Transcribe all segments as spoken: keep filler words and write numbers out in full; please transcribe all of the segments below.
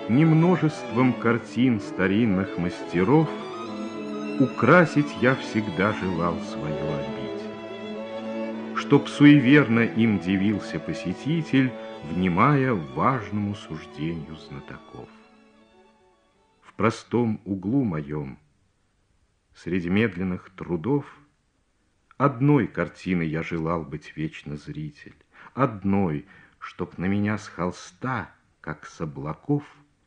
Не множеством картин старинных мастеров украсить я всегда желал свою обитель, чтоб суеверно им дивился посетитель, внимая важному суждению знатоков. В простом углу моем, среди медленных трудов, одной картины я желал быть вечно зритель, одной, чтоб на меня с холста, как с облаков,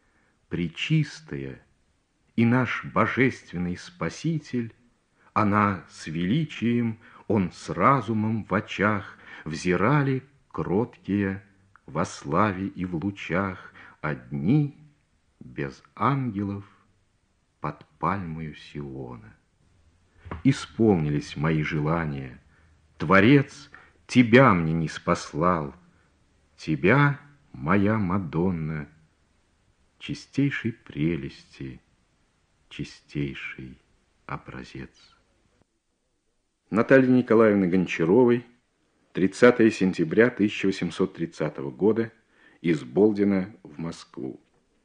пречистая и наш божественный Спаситель, она с величием, он с разумом в очах, взирали кроткие во славе и в лучах, одни, без ангелов, под пальмою Сиона. Исполнились мои желания. Творец тебя мне не спаслал, тебя, моя Мадонна, чистейшей прелести, чистейший образец. Натальи Николаевны Гончаровой, тридцатое сентября тысяча восемьсот тридцатого года, из Болдина в Москву.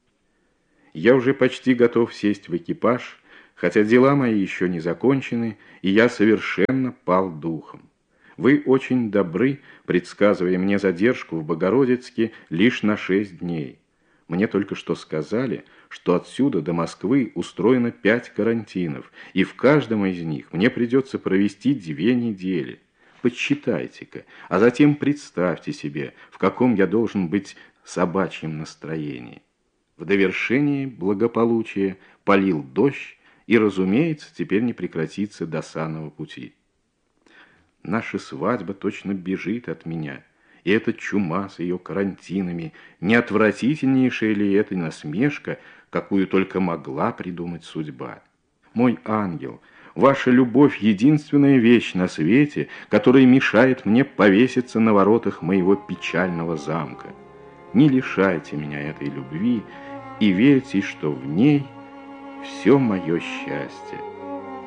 Я уже почти готов сесть в экипаж, хотя дела мои еще не закончены, и я совершенно пал духом. Вы очень добры, предсказывая мне задержку в Богородицке лишь на шесть дней. Мне только что сказали, что отсюда до Москвы устроено пять карантинов, и в каждом из них мне придется провести две недели. Подсчитайте-ка, а затем представьте себе, в каком я должен быть собачьем настроении. В довершении благополучия полил дождь, и, разумеется, теперь не прекратится до санного пути. Наша свадьба точно бежит от меня, и эта чума с ее карантинами, не отвратительнейшая ли это насмешка, какую только могла придумать судьба? Мой ангел, ваша любовь — единственная вещь на свете, которая мешает мне повеситься на воротах моего печального замка. Не лишайте меня этой любви и верьте, что в ней все мое счастье.